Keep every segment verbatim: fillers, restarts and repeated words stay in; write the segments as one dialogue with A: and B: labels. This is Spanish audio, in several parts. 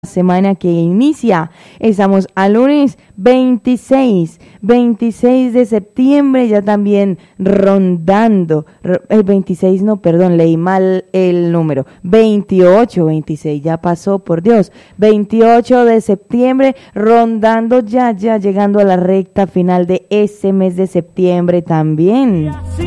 A: semana que inicia. Estamos a lunes veintiséis, veintiséis de septiembre, ya también rondando, el veintiséis no, perdón, leí mal el número, veintiocho, veintiséis, ya pasó, por Dios, veintiocho de septiembre, rondando ya, ya llegando a la recta final de ese mes de septiembre también.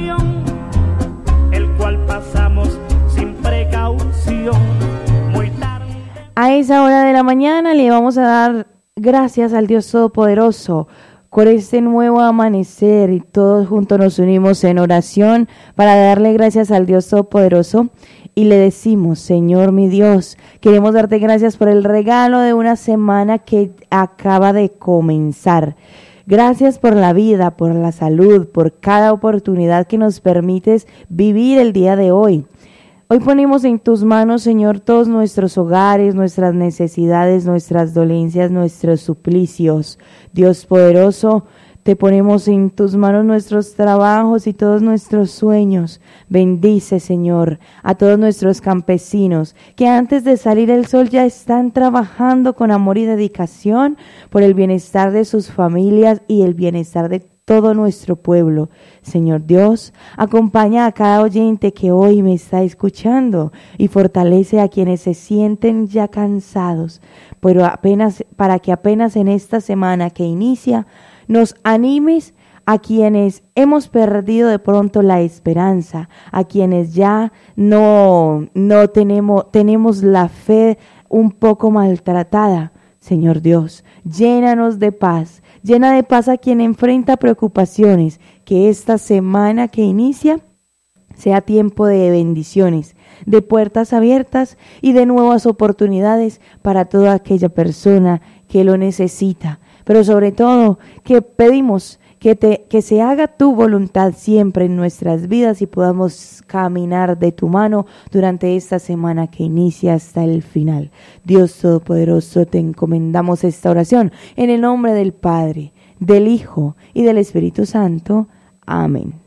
B: El cual pasamos sin precaución.
A: A esa hora de la mañana le vamos a dar gracias al Dios Todopoderoso por este nuevo amanecer y todos juntos nos unimos en oración para darle gracias al Dios Todopoderoso y le decimos: Señor mi Dios, queremos darte gracias por el regalo de una semana que acaba de comenzar. Gracias por la vida, por la salud, por cada oportunidad que nos permites vivir el día de hoy. Hoy ponemos en tus manos, Señor, todos nuestros hogares, nuestras necesidades, nuestras dolencias, nuestros suplicios. Dios poderoso, te ponemos en tus manos nuestros trabajos y todos nuestros sueños. Bendice, Señor, a todos nuestros campesinos que antes de salir el sol ya están trabajando con amor y dedicación por el bienestar de sus familias y el bienestar de todo nuestro pueblo. Señor Dios, acompaña a cada oyente que hoy me está escuchando y fortalece a quienes se sienten ya cansados, pero apenas, para que apenas en esta semana que inicia nos animes a quienes hemos perdido de pronto la esperanza, a quienes ya no, no tenemos, tenemos la fe un poco maltratada. Señor Dios, llénanos de paz, llena de paz a quien enfrenta preocupaciones, que esta semana que inicia sea tiempo de bendiciones, de puertas abiertas y de nuevas oportunidades para toda aquella persona que lo necesita. Pero sobre todo, que pedimos que, te, que se haga tu voluntad siempre en nuestras vidas y podamos caminar de tu mano durante esta semana que inicia hasta el final. Dios Todopoderoso, te encomendamos esta oración en el nombre del Padre, del Hijo y del Espíritu Santo. Amén.